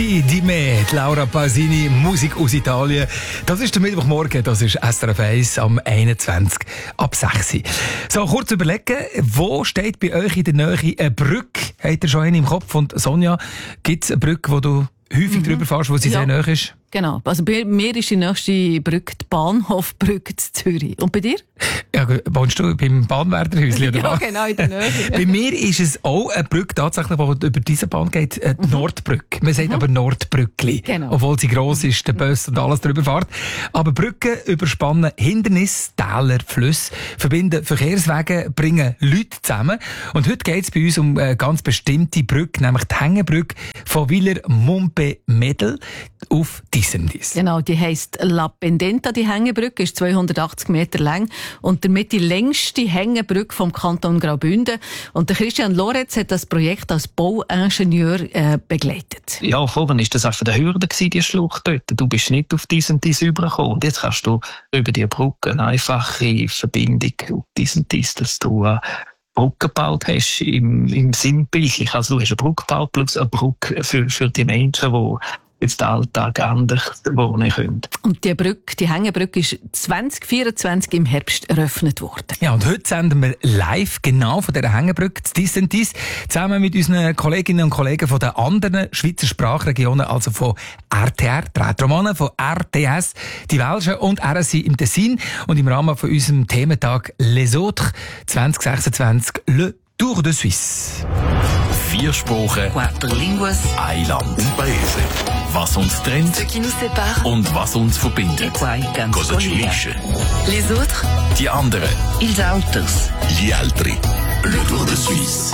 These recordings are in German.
Die Laura Pausini, Musik aus Italien. Das ist der Mittwochmorgen, das ist SRF 1 am 21 ab 6 Uhr. So, kurz überlegen, wo steht bei euch in der Nähe eine Brücke? Habt ihr schon eine im Kopf? Und Sonja, gibt es eine Brücke, wo du häufig drüber fährst, wo sie sehr nahe ist? Genau. Also bei mir ist die nächste Brücke die Bahnhofbrücke zu Zürich. Und bei dir? Ja, wohnst du beim Bahnwärterhäuschen oder was? Ja, genau, in der Nähe. Bei mir ist es auch eine Brücke, tatsächlich, die über diese Bahn geht, die Nordbrücke. Man sagt aber Nordbrückli, genau. Obwohl sie gross ist, der Bus und alles drüber fährt. Aber Brücken überspannen Hindernisse, Täler, Flüsse, verbinden Verkehrswege, bringen Leute zusammen. Und heute geht es bei uns um eine ganz bestimmte Brücke, nämlich die Hängebrücke von Villers-Montpé-Medel auf Dissendis. Genau, die heisst La Pendenta, die Hängebrücke, ist 280 Meter lang und damit die längste Hängebrücke vom Kanton Graubünden. Und der Christian Loretz hat das Projekt als Bauingenieur begleitet. Ja, vorhin war das einfach eine Hürde, die Schlucht dort. Du bist nicht auf dies und dies rübergekommen. Und jetzt kannst du über die Brücke eine einfache Verbindung auf dies und dies, dass du Brücke gebaut hast im Sinnbildlich. Also du hast eine Brücke gebaut plus eine Brücke für die Menschen, die jetzt den Alltag anders wohnen können. Und die Brücke, die Hängebrücke ist 2024 im Herbst eröffnet worden. Ja, und heute senden wir live genau von dieser Hängebrücke zu Dies und Dies, zusammen mit unseren Kolleginnen und Kollegen von den anderen Schweizer Sprachregionen, also von RTR, die Rätoromanen, von RTS, die Welschen und RSI im Tessin und im Rahmen von unserem Thementag Les Autres 2026 Le Tour de Suisse. 4 Sprachen, 4 línguas, ein Land, un paese. Was uns trennt ce qui nous sépare, und was uns verbindet. Cosa ci unisce. Les autres, Die anderen. ils autres. Gli altri. Le Tour de Suisse.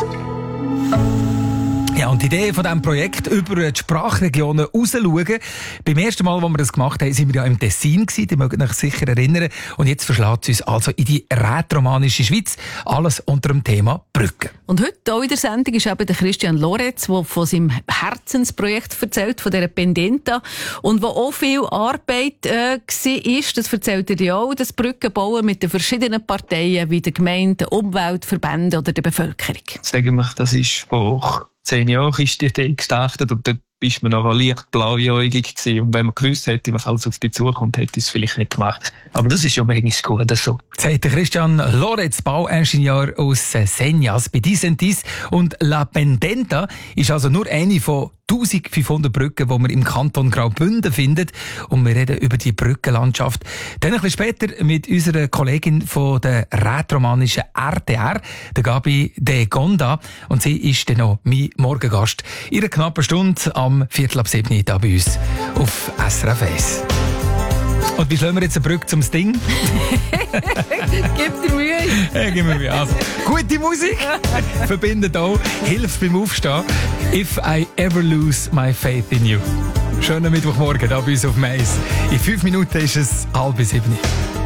Ja, und die Idee von diesem Projekt über die Sprachregionen rausschauen. Beim ersten Mal, als wir das gemacht haben, sind wir ja im Tessin gewesen. Die mögen euch sicher erinnern. Und jetzt verschlägt es uns also in die rätoromanische Schweiz. Alles unter dem Thema Brücken. Und heute auch in der Sendung ist eben der Christian Loretz, der von seinem Herzensprojekt erzählt, von dieser Pendenta. Und wo auch viel Arbeit war, das erzählt er ja auch, das Brückenbauen mit den verschiedenen Parteien, wie der Gemeinde, der Umwelt, Verbände oder der Bevölkerung. Sagen wir, das ist vor 10 Jahren ist die Idee gestartet und dort bist man noch leicht blauäugig gewesen. Und wenn man gewusst hätte, was alles auf dich zukommt, hätte ich es vielleicht nicht gemacht. Aber das ist ja manchmal gut so. Sagt der Christian Loretz, Bauingenieur aus Senjas bei Dies und Dies. Und La Pendenta ist also nur eine von 1500 Brücken, die man im Kanton Graubünden findet. Und wir reden über die Brückenlandschaft. Dann ein bisschen später mit unserer Kollegin von der rätoromanischen RTR, der Gabi de Gonda. Und sie ist dann noch mein Morgengast. In einer knappen Stunde am 6:45 hier bei uns auf SRF 1. Und wie schlagen wir jetzt eine Brücke zum Sting? Gib dir Mühe. Ja, gib mir Mühe. Also, gute Musik verbindet auch, hilft beim Aufstehen. If I ever lose my faith in you. Schönen Mittwochmorgen da bei uns auf Mais. In 5 Minuten ist es 6:30.